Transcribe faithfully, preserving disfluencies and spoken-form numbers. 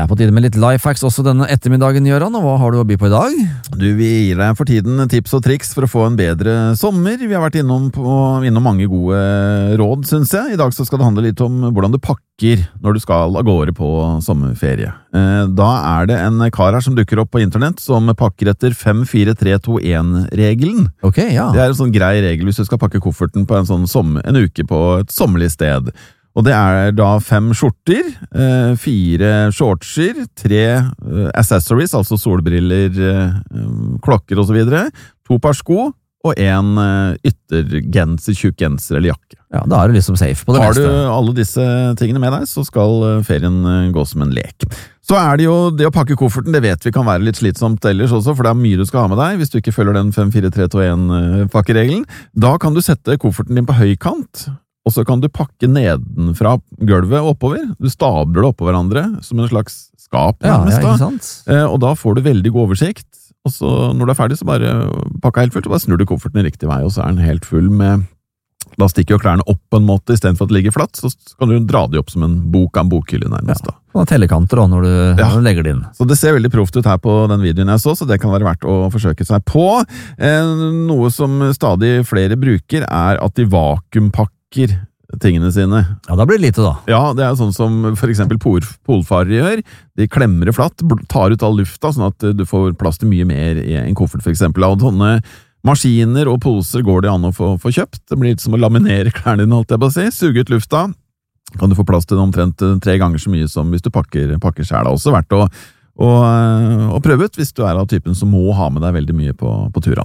er på tide med litt lifehacks også denne ettermiddagen, Gøran, og hva har du å by på i dag? Du, vi gir deg for tiden tips og triks for å få en bedre sommer. Vi har vært innom, på, innom mange gode råd, synes jeg. I dag så skal det handle litt om hvordan du pakker når du skal av gårde på sommerferie. Da er det en kar her som dukker opp på internett som pakker etter fem fire tre to en-regelen. Ok, ja. Det er en sånn grei regel hvis du skal pakke kofferten på en, sånn sommer, en uke på et sommerlig sted. Og det er da fem skjorter, fire shortser, tre accessories, altså solbriller, klokker og så videre, to par sko og en yttergenser, tjukkgenser eller jakke. Ja, da er du liksom safe på det meste. meste. Har du alle disse tingene med deg, så skal ferien gå som en lek. Så er det jo det å pakke kofferten, det vet vi kan være litt slitsomt ellers også, for det er mye du skal ha med deg hvis du ikke følger den fem fire tre to en-pakkeregelen. Da kan du sette kofferten din på høykant, og så kan du pakke nedenfra gulvet oppover. Du stabler det oppå hverandre som en slags skap. Ja, nærmest, ja, ikke sant? da. Og da får du veldig god oversikt. Og så når du er ferdig, så bare pakka helt fullt, og bare snur du kofferten i riktig vei, og så er den helt full med... Da stikker jo klærne opp på en måte, i stedet for at det ligger flatt, så kan du dra de opp som en bok av en bokhylle nærmest. Ja, og tellekanter da, når du, ja. når du legger det inn. Så det ser veldig proft ut her på den videoen jeg så, så det kan være verdt å forsøke seg på. Eh, noe som stadig flere bruker er at de vakuumpakker tingene sine. Ja, da blir det lite da. Ja, det er jo sånn som for eksempel pol polfarere gjør. De klemmer det flatt, tar ut all lufta, sånn at du får plass til mye mer i en koffert for eksempel. Og sånne maskiner og poser går det an å få, få kjøpt. Det blir litt som å laminere klærne dine, holdt jeg på å si. Suge ut lufta. Kan du få plass til omtrent tre ganger så mye som hvis du pakker, pakker selv. Det er også verdt å, å, å prøve ut hvis du er av typen som må ha med deg veldig mye på, på tur.